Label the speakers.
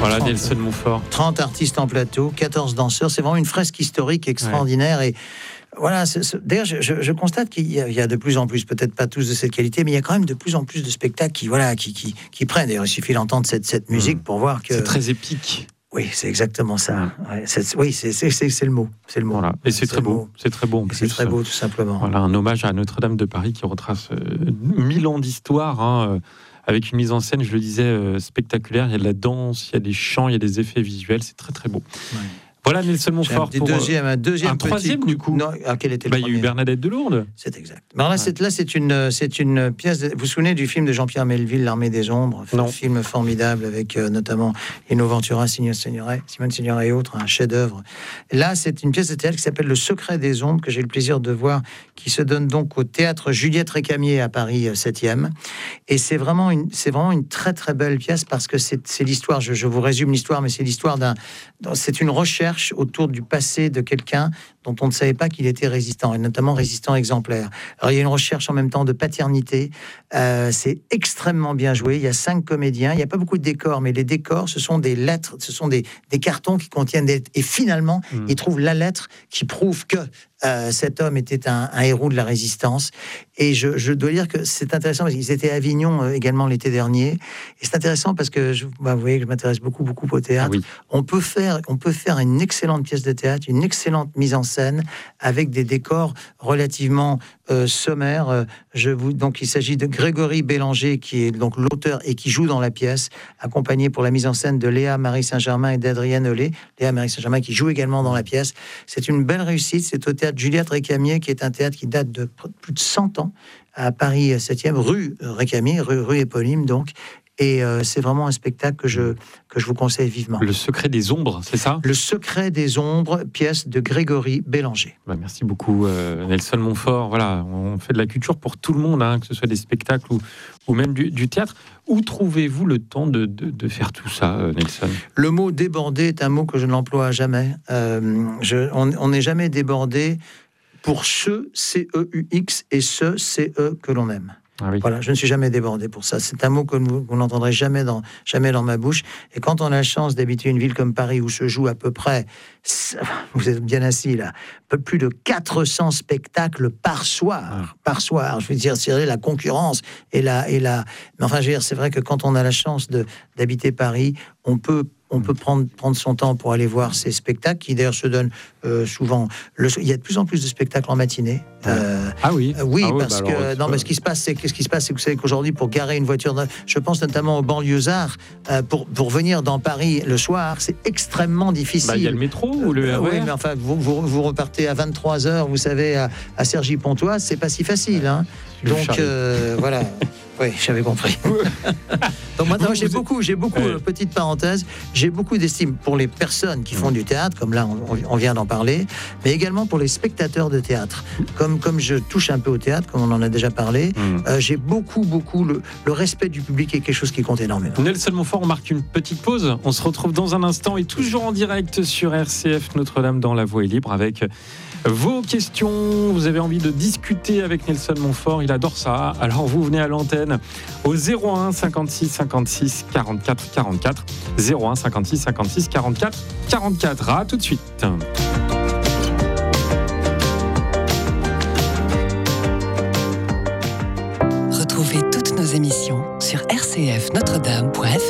Speaker 1: Voilà, Nelson Montfort.
Speaker 2: 30 artistes en plateau, 14 danseurs. C'est vraiment une fresque historique extraordinaire. Et voilà, d'ailleurs, je constate qu'il y a de plus en plus, peut-être pas tous de cette qualité, mais il y a quand même de plus en plus de spectacles qui prennent. D'ailleurs, il suffit d'entendre cette musique pour voir que...
Speaker 1: C'est très épique.
Speaker 2: Oui, c'est exactement ça. Ouais, c'est le mot. C'est le mot.
Speaker 1: Voilà. Et c'est très beau. C'est très beau.
Speaker 2: C'est très beau, tout simplement.
Speaker 1: Voilà, un hommage à Notre-Dame de Paris qui retrace 1000 ans d'histoire, avec une mise en scène, je le disais, spectaculaire. Il y a de la danse, il y a des chants, il y a des effets visuels. C'est très, très beau. Ouais. Voilà Nelson Montfort.
Speaker 2: Un deuxième
Speaker 1: un troisième du coup.
Speaker 2: Non, quel était le premier ?
Speaker 1: Il y a eu Bernadette de Lourdes.
Speaker 2: C'est exact. Alors là, c'est une pièce. Vous vous souvenez du film de Jean-Pierre Melville, L'Armée des Ombres, un film formidable avec notamment Lino Ventura, Simone Signoret et autres, un chef-d'œuvre. Là, c'est une pièce de théâtre qui s'appelle Le Secret des Ombres, que j'ai le plaisir de voir, qui se donne donc au théâtre Juliette Récamier à Paris 7e. Et c'est vraiment une très très belle pièce parce que c'est l'histoire. Je vous résume l'histoire, mais c'est l'histoire c'est une recherche autour du passé de quelqu'un dont on ne savait pas qu'il était résistant, et notamment résistant exemplaire. Alors, il y a une recherche en même temps de paternité. C'est extrêmement bien joué. Il y a 5 comédiens. Il n'y a pas beaucoup de décors, mais les décors, ce sont des lettres, ce sont des cartons qui contiennent des lettres. Et finalement, ils trouvent la lettre qui prouve que cet homme était un héros de la résistance. Et je dois dire que c'est intéressant parce qu'ils étaient à Avignon également l'été dernier. Et c'est intéressant parce que vous voyez que je m'intéresse beaucoup au théâtre. Ah oui. On peut faire une excellente pièce de théâtre, une excellente mise en scène avec des décors relativement sommaires. Donc il s'agit de Grégory Bélanger qui est donc l'auteur et qui joue dans la pièce, accompagné pour la mise en scène de Léa Marie Saint-Germain et d'Adrienne Olé. Léa Marie Saint-Germain qui joue également dans la pièce. C'est une belle réussite. C'est au théâtre Juliette Récamier, qui est un théâtre qui date de plus de 100 ans, à Paris 7e, rue Récamier, rue éponyme donc. Et c'est vraiment un spectacle que je vous conseille vivement.
Speaker 1: Le Secret des Ombres, c'est ça ?
Speaker 2: Le Secret des Ombres, pièce de Grégory Bélanger.
Speaker 1: Merci beaucoup Nelson Montfort. Voilà, on fait de la culture pour tout le monde, que ce soit des spectacles ou même du théâtre. Où trouvez-vous le temps de faire tout ça, Nelson ?
Speaker 2: Le mot débordé est un mot que je n'emploie jamais. On n'est jamais débordé pour ce C-E-U-X et ce C-E que l'on aime. Ah oui. Voilà, je ne suis jamais débordé pour ça. C'est un mot que vous n'entendrez jamais dans ma bouche. Et quand on a la chance d'habiter une ville comme Paris où se joue à peu près, vous êtes bien assis là, plus de 400 spectacles par soir. Je veux dire, c'est la concurrence et la. Mais enfin, je veux dire, c'est vrai que quand on a la chance d'habiter Paris, on peut prendre son temps pour aller voir ces spectacles qui d'ailleurs se donnent souvent. Il y a de plus en plus de spectacles en matinée. Parce que ce qui se passe, c'est que vous savez qu'aujourd'hui, pour garer une voiture, je pense notamment aux banlieusards, pour venir dans Paris le soir, c'est extrêmement difficile.
Speaker 1: Il y a le métro ou le RER.
Speaker 2: Oui, mais enfin, vous repartez à 23h, vous savez, à Cergy-Pontoise, c'est pas si facile. Donc voilà. Oui, j'avais compris. Donc maintenant, j'ai beaucoup, petite parenthèse, j'ai beaucoup d'estime pour les personnes qui font du théâtre, comme là, on vient d'en parler, mais également pour les spectateurs de théâtre. Comme je touche un peu au théâtre, comme on en a déjà parlé, j'ai beaucoup, le respect du public est quelque chose qui compte énormément.
Speaker 1: Nelson Montfort, on marque une petite pause. On se retrouve dans un instant et toujours en direct sur RCF Notre-Dame dans La Voix est libre avec vos questions. Vous avez envie de discuter avec Nelson Montfort, il adore ça. Alors vous venez à l'antenne au 01 56 56 44 44. 01 56 56 44 44. À tout de suite.
Speaker 3: Retrouvez toutes nos émissions sur rcfnotredame.fr.